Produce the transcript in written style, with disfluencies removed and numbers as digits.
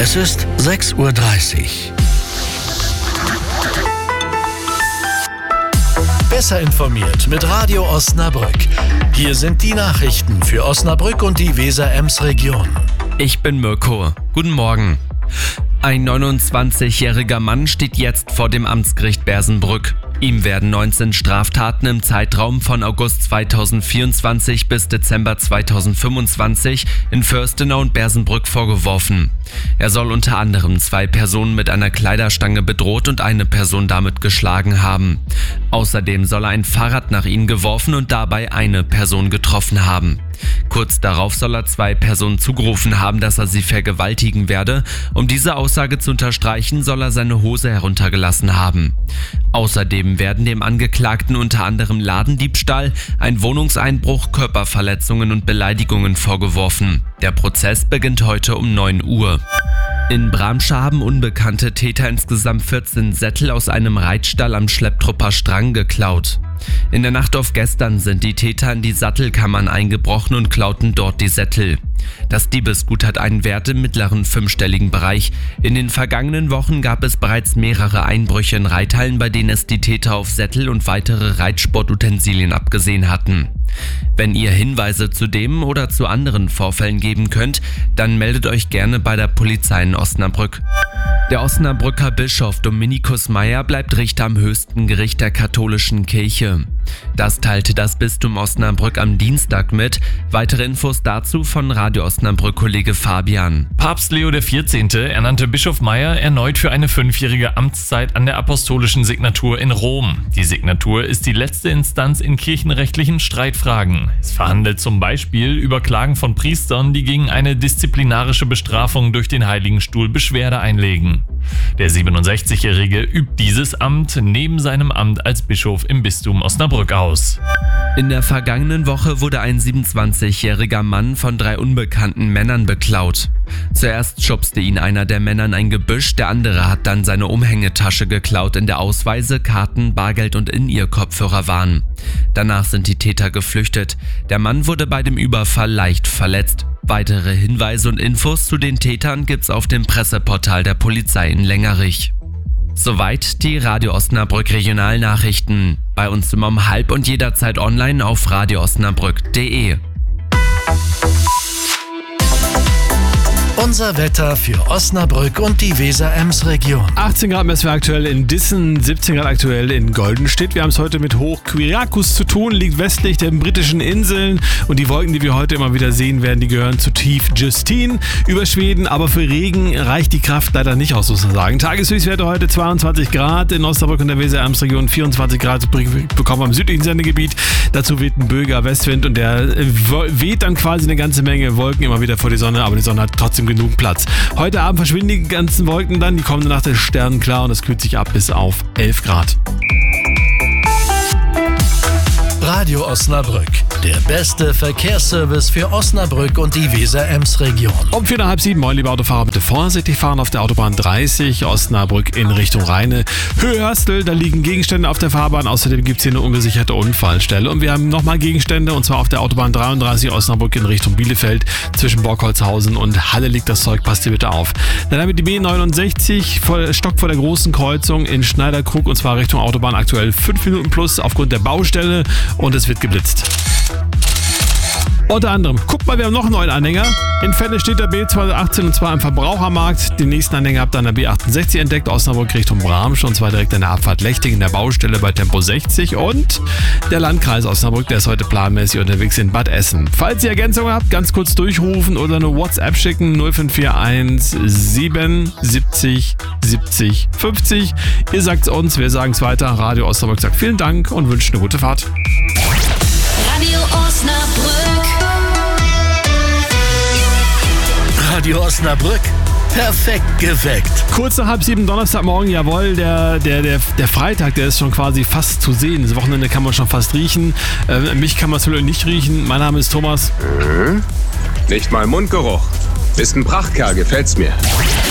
Es ist 6:30 Uhr. Besser informiert mit Radio Osnabrück. Hier sind die Nachrichten für Osnabrück und die Weser-Ems-Region. Ich bin Mirko. Guten Morgen. Ein 29-jähriger Mann steht jetzt vor dem Amtsgericht Bersenbrück. Ihm werden 19 Straftaten im Zeitraum von August 2024 bis Dezember 2025 in Fürstenau und Bersenbrück vorgeworfen. Er soll unter anderem 2 Personen mit einer Kleiderstange bedroht und eine Person damit geschlagen haben. Außerdem soll er ein Fahrrad nach ihnen geworfen und dabei eine Person getroffen haben. Kurz darauf soll er 2 Personen zugerufen haben, dass er sie vergewaltigen werde. Um diese Aussage zu unterstreichen, soll er seine Hose heruntergelassen haben. Außerdem werden dem Angeklagten unter anderem Ladendiebstahl, ein Wohnungseinbruch, Körperverletzungen und Beleidigungen vorgeworfen. Der Prozess beginnt heute um 9 Uhr. In Bramsche haben unbekannte Täter insgesamt 14 Sättel aus einem Reitstall am Schlepptrupper Strang geklaut. In der Nacht auf gestern sind die Täter in die Sattelkammern eingebrochen und klauten dort die Sättel. Das Diebesgut hat einen Wert im mittleren 5-stelligen Bereich. In den vergangenen Wochen gab es bereits mehrere Einbrüche in Reithallen, bei denen es die Täter auf Sättel und weitere Reitsportutensilien abgesehen hatten. Wenn ihr Hinweise zu dem oder zu anderen Vorfällen geben könnt, dann meldet euch gerne bei der Polizei in Osnabrück. Der Osnabrücker Bischof Dominikus Meyer bleibt Richter am höchsten Gericht der katholischen Kirche. Das teilte das Bistum Osnabrück am Dienstag mit. Weitere Infos dazu von Radio Osnabrück-Kollege Fabian. Papst Leo XIV. Ernannte Bischof Meyer erneut für eine 5-jährige Amtszeit an der apostolischen Signatur in Rom. Die Signatur ist die letzte Instanz in kirchenrechtlichen Streitfragen. Es verhandelt zum Beispiel über Klagen von Priestern, die gegen eine disziplinarische Bestrafung durch den Heiligen Stuhl Beschwerde einlegen. Der 67-Jährige übt dieses Amt neben seinem Amt als Bischof im Bistum Osnabrück aus. In der vergangenen Woche wurde ein 27-jähriger Mann von 3 unbekannten Männern beklaut. Zuerst schubste ihn einer der Männer in ein Gebüsch, der andere hat dann seine Umhängetasche geklaut, in der Ausweise, Karten, Bargeld und In-Ear-Kopfhörer waren. Danach sind die Täter geflüchtet. Der Mann wurde bei dem Überfall leicht verletzt. Weitere Hinweise und Infos zu den Tätern gibt's auf dem Presseportal der Polizei in Lengerich. Soweit die Radio Osnabrück Regionalnachrichten. Bei uns immer um 12:30 und jederzeit online auf radioosnabrück.de. Unser Wetter für Osnabrück und die Weser-Ems-Region. 18 Grad messen wir aktuell in Dissen, 17 Grad aktuell in Goldenstedt. Wir haben es heute mit Hoch Kyriakos zu tun, liegt westlich der britischen Inseln. Und die Wolken, die wir heute immer wieder sehen werden, die gehören zu Tief Justine über Schweden. Aber für Regen reicht die Kraft leider nicht aus, muss man sagen. Tageshöchstwerte heute 22 Grad in Osnabrück und der Weser-Ems-Region, 24 Grad bekommen wir im südlichen Sendegebiet. Dazu weht ein böiger Westwind und der weht dann quasi eine ganze Menge Wolken immer wieder vor die Sonne. Aber die Sonne hat trotzdem genug Platz. Heute Abend verschwinden die ganzen Wolken dann, die kommende Nacht ist sternenklar und es kühlt sich ab bis auf 11 Grad. Radio Osnabrück, der beste Verkehrsservice für Osnabrück und die Weser-Ems-Region. Um 6:45, moin liebe Autofahrer, bitte vorsichtig fahren auf der Autobahn 30, Osnabrück in Richtung Rheine. Höhe-Hörstel, da liegen Gegenstände auf der Fahrbahn, außerdem gibt es hier eine ungesicherte Unfallstelle. Und wir haben nochmal Gegenstände, und zwar auf der Autobahn 33, Osnabrück in Richtung Bielefeld, zwischen Borkholzhausen und Halle liegt das Zeug, passt ihr bitte auf. Dann haben wir die B69, Stock vor der großen Kreuzung in Schneiderkrug, und zwar Richtung Autobahn aktuell 5 Minuten plus aufgrund der Baustelle. Und es wird geblitzt. Unter anderem, guck mal, wir haben noch einen neuen Anhänger. In Fenne steht der B218 und zwar im Verbrauchermarkt. Den nächsten Anhänger habt ihr an der B68 entdeckt, Osnabrück Richtung Bramsche, und zwar direkt an der Abfahrt Lechting in der Baustelle bei Tempo 60. Und der Landkreis Osnabrück, der ist heute planmäßig unterwegs in Bad Essen. Falls ihr Ergänzungen habt, ganz kurz durchrufen oder eine WhatsApp schicken, 0541 77 70 50. Ihr sagt's uns, wir sagen's weiter. Radio Osnabrück sagt vielen Dank und wünscht eine gute Fahrt. Radio Osnabrück. Radio Osnabrück, perfekt geweckt. Kurz nach 6:30 Donnerstagmorgen, jawohl, der Freitag, der ist schon quasi fast zu sehen. Das Wochenende kann man schon fast riechen. Mich kann man natürlich nicht riechen. Mein Name ist Thomas. Nicht mal Mundgeruch. Bist ein Prachtkerl, gefällt's mir.